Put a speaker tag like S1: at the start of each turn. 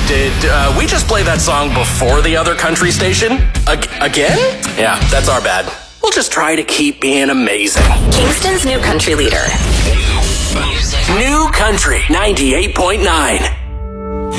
S1: Did we just play that song before the other country station? Again? Yeah, that's our bad. We'll just try to keep being amazing.
S2: Kingston's new country leader.
S1: New Country 98.9.